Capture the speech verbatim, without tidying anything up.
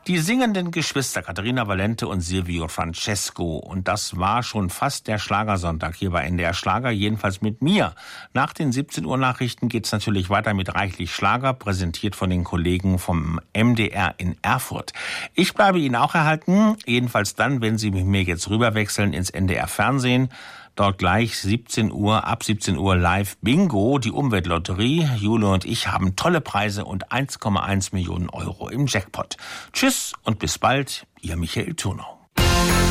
Die singenden Geschwister Katharina Valente und Silvio Francesco. Und das war schon fast der Schlagersonntag hier bei N D R Schlager, jedenfalls mit mir. Nach den siebzehn Uhr Nachrichten geht's natürlich weiter mit Reichlich Schlager, präsentiert von den Kollegen vom M D R in Erfurt. Ich bleibe Ihnen auch erhalten, jedenfalls dann, wenn Sie mit mir jetzt rüberwechseln ins N D R Fernsehen. Dort gleich siebzehn Uhr, ab siebzehn Uhr live Bingo, die Umweltlotterie. Jule und ich haben tolle Preise und eins Komma eins Millionen Euro im Jackpot. Tschüss und bis bald, Ihr Michael Thurnau.